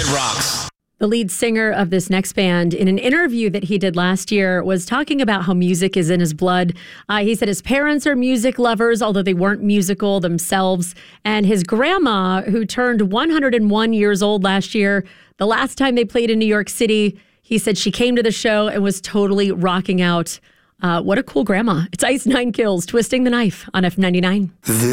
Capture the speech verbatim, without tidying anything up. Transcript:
It rocks. The lead singer of this next band, in an interview that he did last year, was talking about how music is in his blood. Uh, he said his parents are music lovers, although they weren't musical themselves. And his grandma, who turned one hundred one years old last year, the last time they played in New York City, he said she came to the show and was totally rocking out. Uh, what a cool grandma. It's Ice Nine Kills, Twisting the Knife on F ninety-nine.